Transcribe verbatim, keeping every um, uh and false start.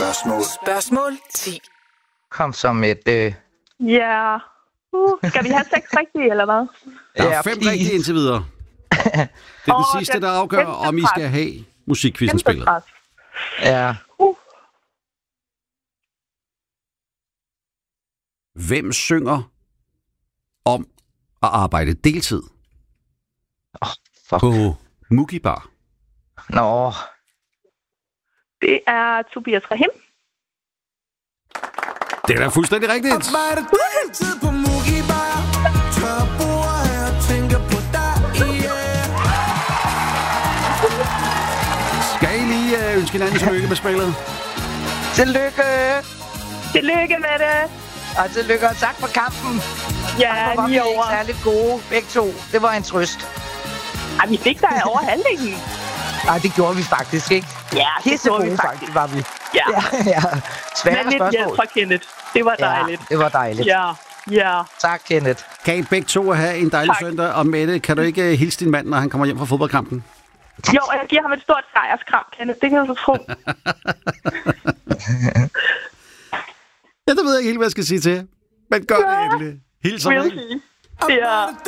Spørgsmål. Spørgsmål ti. Kom som et... Øh... Ja. Uh, skal vi have seks rigtige, eller hvad? Der er Ja, fem please. rigtige indtil videre. Det er den Åh, sidste, det er der afgør, kæmpe om I pres. skal have musikquizzen Kæmpe spillet. pres. Ja. Uh. Hvem synger om at arbejde deltid Fuck. på Mugi Bar? Nå. Det er Tobias Rahim. Det er da fuldstændig rigtigt. Arbejde deltid på Mugi Bar. Tør bord her, tænker på dig, yeah. Skal I lige øh, ønske hinanden tillykke med spillet? Tillykke. Tillykke med det. Og tillykke, og tak for kampen. Ja, Og var vi lige ikke over. særligt gode, begge to. Det var en trøst. Ej, vi fik dig over halvdelen. Nej, det gjorde vi faktisk ikke. Ja, det Pisse gjorde vi gode, faktisk. faktisk, var vi. Ja, Ja, ja. Svære men lidt hjælp spørgsmål. fra Kenneth. Det var dejligt. Ja, det var dejligt. Ja, ja. Tak, Kenneth. Kan I begge to have en dejlig Tak. søndag? Og Mette, kan du ikke øh, hilse din mand, når han kommer hjem fra fodboldkampen? Jo, og jeg giver ham et stort sejrskram, Kenneth. Det kan du så tro. Ja, det ved jeg ikke helt, hvad jeg skal sige til. Men gør det endelig. Hils ham, Will ikke? sige. Ja.